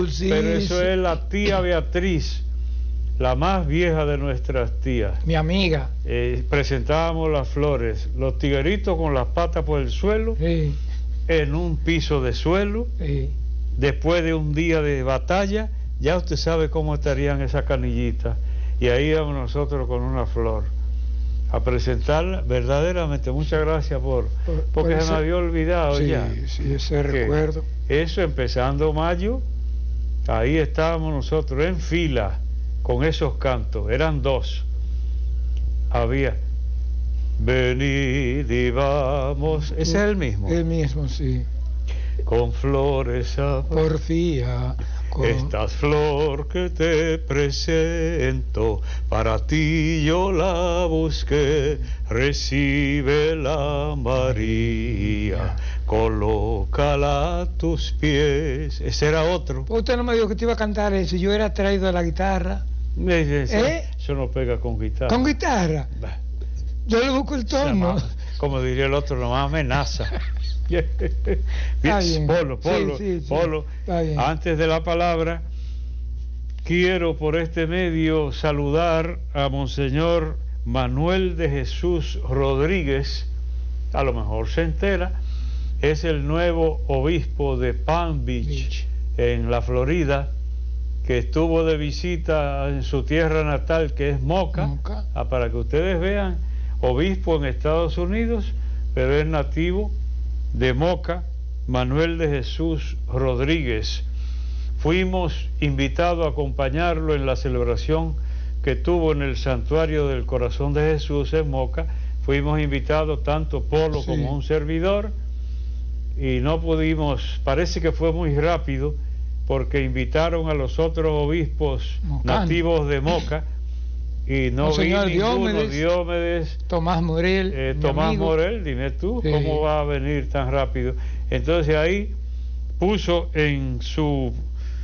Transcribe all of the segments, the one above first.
Dulcísimo. Pero eso es la tía Beatriz, la más vieja de nuestras tías. Mi amiga. Presentábamos las flores, los tigueritos con las patas por el suelo, Sí, en un piso de suelo, sí. después de un día de batalla, ya usted sabe cómo estarían esas canillitas. Y ahí íbamos nosotros con una flor a presentarla. Verdaderamente, muchas gracias porque se me había olvidado sí, ya. Sí, ese recuerdo. Eso, empezando mayo, ahí estábamos nosotros en fila con esos cantos. Eran dos. Había venid y vamos. Ese es el mismo. El mismo, sí. Con flores porfía. Esta flor que te presento, para ti yo la busqué, recíbela María, colócala a tus pies. Ese era otro. Usted no me dijo que te iba a cantar eso, yo era traído a la guitarra. Eso no pega con guitarra. ¿Con guitarra? Bah. Yo le busco el tono. Como diría el otro, nomás amenaza. Bien. Polo, sí. Antes de la palabra, quiero por este medio saludar a Monseñor Manuel de Jesús Rodríguez. A lo mejor se entera, es el nuevo obispo de Palm Beach, en la Florida, que estuvo de visita en su tierra natal, que es Moca. Para que ustedes vean, obispo en Estados Unidos, pero es nativo de Moca, Manuel de Jesús Rodríguez. Fuimos invitados a acompañarlo en la celebración que tuvo en el Santuario del Corazón de Jesús en Moca. Fuimos invitados tanto Polo como un servidor, y no pudimos, parece que fue muy rápido, porque invitaron a los otros obispos nativos de Moca, y no vino ninguno. Diomedes, Tomás Morel, dime tú, ¿cómo va a venir tan rápido? Entonces ahí puso en su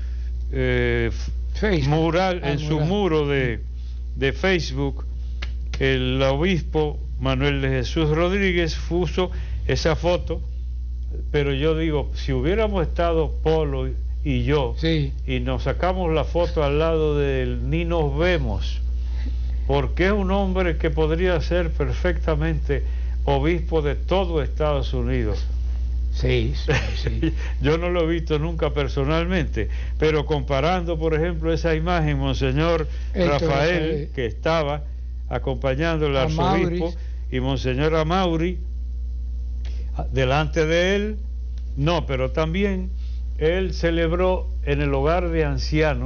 mural, su muro de Facebook, el obispo Manuel de Jesús Rodríguez puso esa foto. Pero yo digo, si hubiéramos estado Polo y yo, y nos sacamos la foto al lado de él, ni nos vemos, porque es un hombre que podría ser perfectamente obispo de todo Estados Unidos. Sí. Yo no lo he visto nunca personalmente, pero comparando, por ejemplo, esa imagen, Monseñor Rafael, que estaba acompañando al arzobispo, y Monseñor Amaury, delante de él, no, pero también él celebró en el hogar de ancianos